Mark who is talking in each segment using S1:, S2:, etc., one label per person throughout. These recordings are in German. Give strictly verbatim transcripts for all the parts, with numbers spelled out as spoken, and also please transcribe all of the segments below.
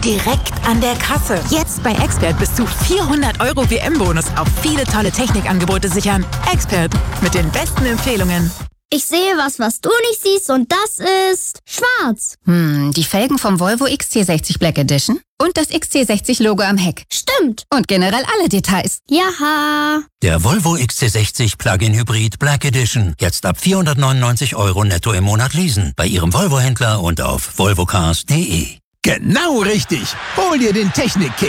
S1: direkt an der Kasse. Jetzt bei Expert bis zu vierhundert Euro W M-Bonus auf viele tolle Technikangebote sichern. Expert, mit den besten Empfehlungen.
S2: Ich sehe was, was du nicht siehst, und das ist schwarz.
S3: Hm, die Felgen vom Volvo X C sechzig Black Edition und das X C sechzig Logo am Heck.
S2: Stimmt.
S3: Und generell alle Details.
S2: Jaha.
S4: Der Volvo X C sechzig Plug-in Hybrid Black Edition. Jetzt ab vierhundertneunundneunzig Euro netto im Monat leasen. Bei Ihrem Volvo-Händler und auf volvo cars punkt de.
S5: Genau richtig. Hol dir den Technik-Kick.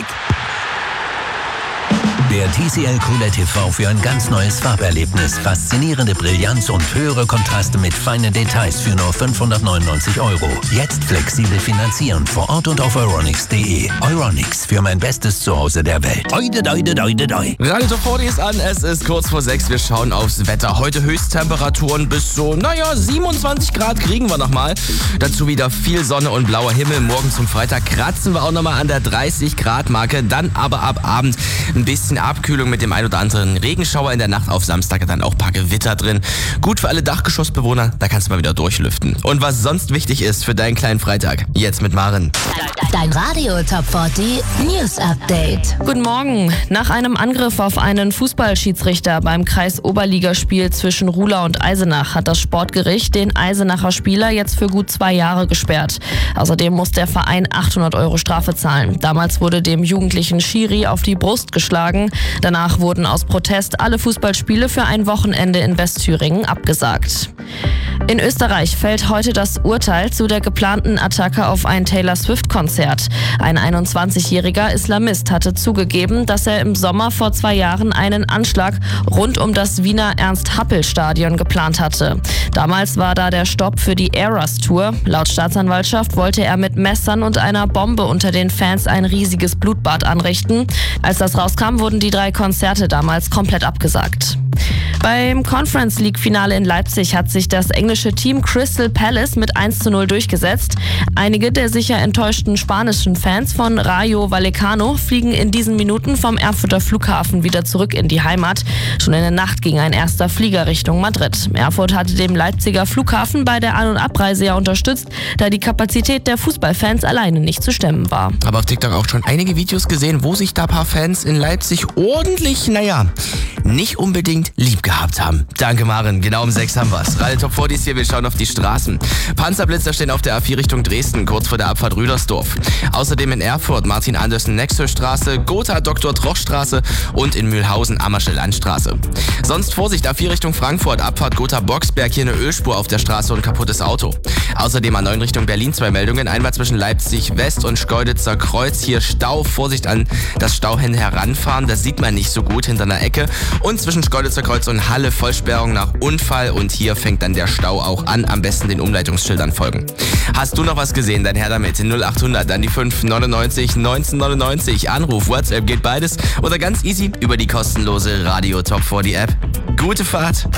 S6: Der T C L Cooled T V für ein ganz neues Farberlebnis. Faszinierende Brillanz und höhere Kontraste mit feinen Details für nur fünfhundertneunundneunzig Euro. Jetzt flexibel finanzieren vor Ort und auf euronics punkt de. Euronics, für mein bestes Zuhause der Welt. Oide, doide, doide, doi.
S7: Radio Top vierzig ist an, es ist kurz vor sechs, wir schauen aufs Wetter. Heute Höchsttemperaturen bis so, naja, siebenundzwanzig Grad kriegen wir nochmal. Dazu wieder viel Sonne und blauer Himmel. Morgen zum Freitag kratzen wir auch nochmal an der dreißig Grad Marke. Dann aber ab Abend ein bisschen Abkühlung mit dem ein oder anderen Regenschauer. In der Nacht auf Samstag dann auch ein paar Gewitter drin. Gut für alle Dachgeschossbewohner, da kannst du mal wieder durchlüften. Und was sonst wichtig ist für deinen kleinen Freitag, jetzt mit Maren.
S8: Dein Radio Top vierzig News Update.
S9: Guten Morgen. Nach einem Angriff auf einen Fußballschiedsrichter beim Kreis-Oberligaspiel zwischen Ruhla und Eisenach hat das Sportgericht den Eisenacher Spieler jetzt für gut zwei Jahre gesperrt. Außerdem muss der Verein achthundert Euro Strafe zahlen. Damals wurde dem jugendlichen Schiri auf die Brust geschlagen. Danach wurden aus Protest alle Fußballspiele für ein Wochenende in Westthüringen abgesagt. In Österreich fällt heute das Urteil zu der geplanten Attacke auf ein Taylor-Swift-Konzert. Ein einundzwanzigjähriger Islamist hatte zugegeben, dass er im Sommer vor zwei Jahren einen Anschlag rund um das Wiener Ernst-Happel-Stadion geplant hatte. Damals war da der Stopp für die Eras-Tour. Laut Staatsanwaltschaft wollte er mit Messern und einer Bombe unter den Fans ein riesiges Blutbad anrichten. Als das rauskam, wurden die drei Konzerte damals komplett abgesagt. Beim Conference League Finale in Leipzig hat sich das englische Team Crystal Palace mit eins zu null durchgesetzt. Einige der sicher enttäuschten spanischen Fans von Rayo Vallecano fliegen in diesen Minuten vom Erfurter Flughafen wieder zurück in die Heimat. Schon in der Nacht ging ein erster Flieger Richtung Madrid. Erfurt hatte dem Leipziger Flughafen bei der An- und Abreise ja unterstützt, da die Kapazität der Fußballfans alleine nicht zu stemmen war.
S7: Aber auf TikTok auch schon einige Videos gesehen, wo sich da ein paar Fans in Leipzig ordentlich, naja, nicht unbedingt lieb gehabt haben. Danke, Maren. Genau um sechs haben wir's. Radio Top vierzig ist hier, wir schauen auf die Straßen. Panzerblitzer stehen auf der A vier Richtung Dresden, kurz vor der Abfahrt Rüdersdorf. Außerdem in Erfurt Martin-Andersen-Nexö-Straße, Gotha Doktor-Troch-Straße und in Mühlhausen Ammersche-Landstraße. Sonst Vorsicht, A vier Richtung Frankfurt, Abfahrt Gotha-Boxberg, hier eine Ölspur auf der Straße und kaputtes Auto. Außerdem A neun Richtung Berlin zwei Meldungen, einmal zwischen Leipzig-West und Schkeuditzer Kreuz, hier Stau, Vorsicht an das Stauende heranfahren, das sieht man nicht so gut hinter einer Ecke. Und zwischen Schkeuditzer Kreuz und Halle Vollsperrung nach Unfall und hier fängt dann der Stau auch an. Am besten den Umleitungsschildern folgen. Hast du noch was gesehen? Dann her damit. null achthundert, dann die fünf neunundneunzig neunzehnhundertneunundneunzig. Anruf, WhatsApp geht beides oder ganz easy über die kostenlose Radio Top vierzig App. Gute Fahrt.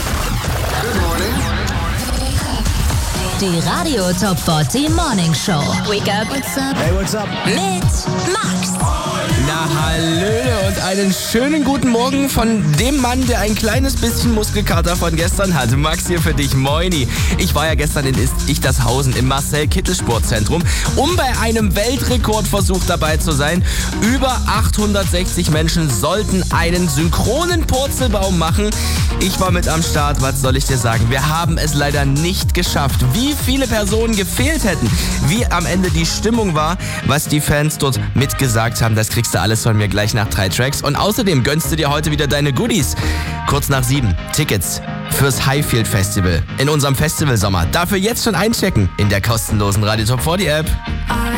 S8: Die Radio Top vierzig Morning Show. Wake up. What's up?
S5: Hey, what's up?
S8: Mit Max.
S7: Na hallöle und einen schönen guten Morgen von dem Mann, der ein kleines bisschen Muskelkater von gestern hat. Max hier für dich, moini. Ich war ja gestern in Ichtershausen im Marcel-Kittel-Sportzentrum, um bei einem Weltrekordversuch dabei zu sein. Über achthundertsechzig Menschen sollten einen synchronen Purzelbaum machen. Ich war mit am Start, was soll ich dir sagen? Wir haben es leider nicht geschafft. Wie viele Personen gefehlt hätten, wie am Ende die Stimmung war, was die Fans dort mitgesagt haben, das kriegst du alles von mir gleich nach drei Tracks. Und außerdem gönnst du dir heute wieder deine Goodies. Kurz nach sieben, Tickets fürs Highfield Festival in unserem Festivalsommer. Dafür jetzt schon einchecken in der kostenlosen Radio Top vierzig App.